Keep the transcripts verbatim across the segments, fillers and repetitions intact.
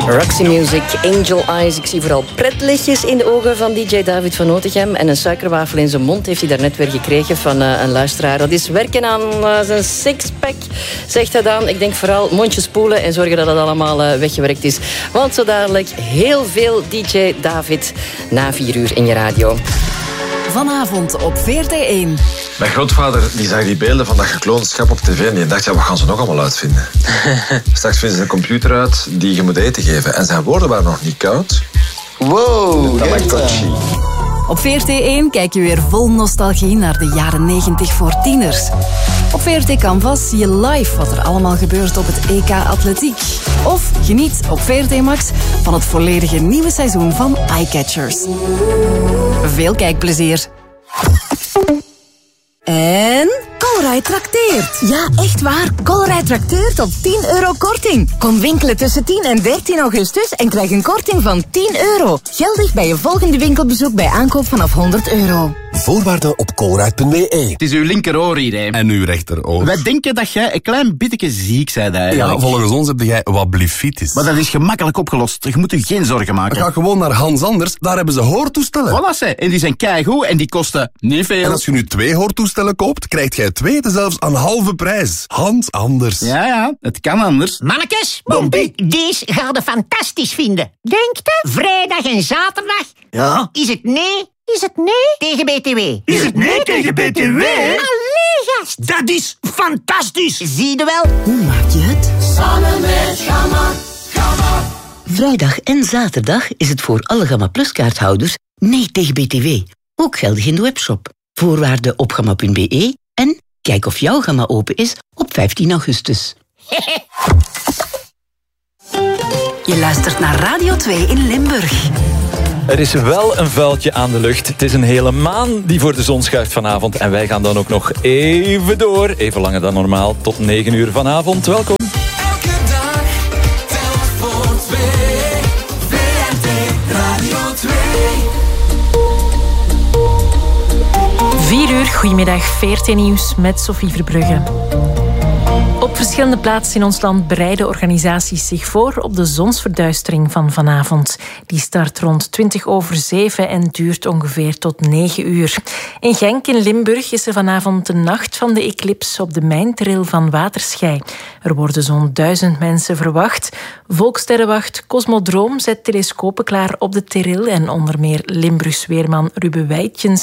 Roxy Music, Angel Eyes. Ik zie vooral pretlichtjes in de ogen van D J David van Notegem. En een suikerwafel in zijn mond heeft hij daarnet weer gekregen van uh, een luisteraar. Dat is werken aan uh, zijn sixpack, zegt hij dan. Ik denk vooral mondjes spoelen en zorgen dat het allemaal uh, weggewerkt is. Want zo dadelijk heel veel D J David na vier uur in je radio. Vanavond op V R T één. Mijn grootvader die zag die beelden van dat gekloond schap op tv en die dacht, ja, wat gaan ze nog allemaal uitvinden? Straks vinden ze een computer uit die je moet eten geven. En zijn woorden waren nog niet koud. Wow, Tamagotchi. Op V R T één kijk je weer vol nostalgie naar de jaren negentig voor tieners. Op V R T Canvas zie je live wat er allemaal gebeurt op het E K Atletiek. Of geniet op V R T Max van het volledige nieuwe seizoen van Eyecatchers. Veel kijkplezier. En Colruyt trakteert. Ja, echt waar. Colruyt trakteert op tien euro korting. Kom winkelen tussen tien en dertien augustus en krijg een korting van tien euro. Geldig bij je volgende winkelbezoek bij aankoop vanaf honderd euro. Voorwaarden op colruyt punt b e. Het is uw linkeroor hier, hè. En uw rechteroor. Wij denken dat jij een klein beetje ziek bent, eigenlijk. Ja, volgens ons heb jij wat blifitis. Maar dat is gemakkelijk opgelost. Je moet je geen zorgen maken. Ga gewoon naar Hans Anders, daar hebben ze hoortoestellen. Voilà, ze. En die zijn keigoed en die kosten niet veel. En als je nu twee hoortoestellen koopt, krijgt jij twee zelfs aan halve prijs. Hans Anders. Ja, ja, het kan anders. Mannekes, Bompie, deze ga je fantastisch vinden. Denk je? Vrijdag en zaterdag? Ja? Is het nee? Is het nee tegen B T W? Is het nee tegen B T W? Allee, gast. Dat is fantastisch. Zie je wel? Hoe maak je het? Samen met Gamma, Gamma. Vrijdag en zaterdag is het voor alle Gamma Plus kaarthouders nee tegen B T W. Ook geldig in de webshop. Voorwaarden op gamma punt b e en kijk of jouw Gamma open is op vijftien augustus. Je luistert naar Radio twee in Limburg. Er is wel een vuiltje aan de lucht. Het is een hele maan die voor de zon schuift vanavond. En wij gaan dan ook nog even door. Even langer dan normaal. Tot negen uur vanavond. Welkom. Elke dag telt voor twee. V R T Radio twee. vier uur, goedemiddag. V R T Nieuws met Sophie Verbrugge. Op verschillende plaatsen in ons land bereiden organisaties zich voor op de zonsverduistering van vanavond. Die start rond twintig over zeven en duurt ongeveer tot negen uur. In Genk in Limburg is er vanavond de nacht van de eclips op de mijntrail van Waterschei. Er worden zo'n duizend mensen verwacht. Volkssterrenwacht Cosmodroom zet telescopen klaar op de trail en onder meer Limburgs weerman Ruben Wijtjens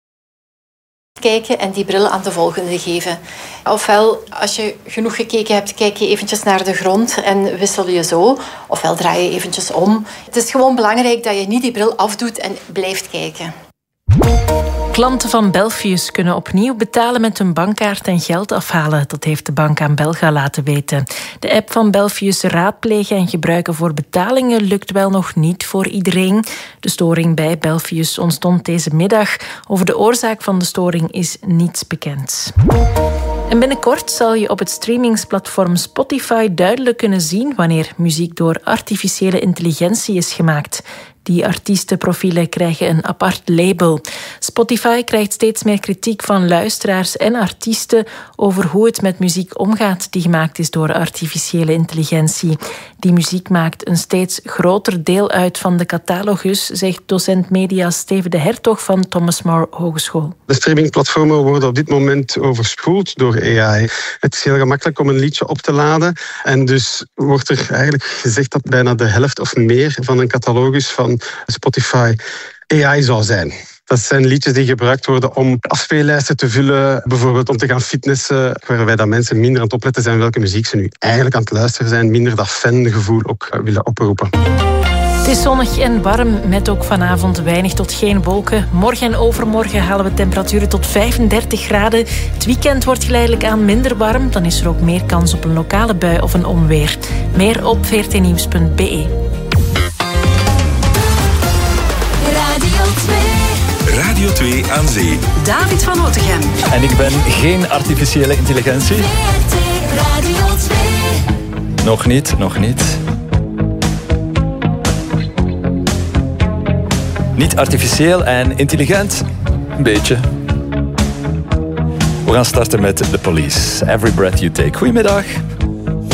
kijken en die bril aan de volgende geven. Ofwel, als je genoeg gekeken hebt, kijk je eventjes naar de grond en wissel je zo. Ofwel draai je eventjes om. Het is gewoon belangrijk dat je niet die bril afdoet en blijft kijken. Klanten van Belfius kunnen opnieuw betalen met hun bankkaart en geld afhalen. Dat heeft de bank aan Belga laten weten. De app van Belfius raadplegen en gebruiken voor betalingen lukt wel nog niet voor iedereen. De storing bij Belfius ontstond deze middag. Over de oorzaak van de storing is niets bekend. En binnenkort zal je op het streamingsplatform Spotify duidelijk kunnen zien wanneer muziek door artificiële intelligentie is gemaakt. Die artiestenprofielen krijgen een apart label. Spotify krijgt steeds meer kritiek van luisteraars en artiesten over hoe het met muziek omgaat die gemaakt is door artificiële intelligentie. Die muziek maakt een steeds groter deel uit van de catalogus, zegt docent media Steven de Hertog van Thomas More Hogeschool. De streamingplatformen worden op dit moment overspoeld door A I. Het is heel gemakkelijk om een liedje op te laden en dus wordt er eigenlijk gezegd dat bijna de helft of meer van een catalogus van Spotify A I zou zijn. Dat zijn liedjes die gebruikt worden om afspeellijsten te vullen, bijvoorbeeld om te gaan fitnessen, waarbij dat mensen minder aan het opletten zijn welke muziek ze nu eigenlijk aan het luisteren zijn, minder dat fangevoel ook willen oproepen. Het is zonnig en warm, met ook vanavond weinig tot geen wolken. Morgen en overmorgen halen we temperaturen tot vijfendertig graden. Het weekend wordt geleidelijk aan minder warm. Dan is er ook meer kans op een lokale bui of een onweer. Meer op v r t nieuws punt b e. Radio twee. Radio twee aan zee. David van Notegem. En ik ben geen artificiële intelligentie. V R T Radio twee. Nog niet, nog niet. Niet artificieel en intelligent. Een beetje. We gaan starten met The Police. Every Breath You Take. Goedemiddag.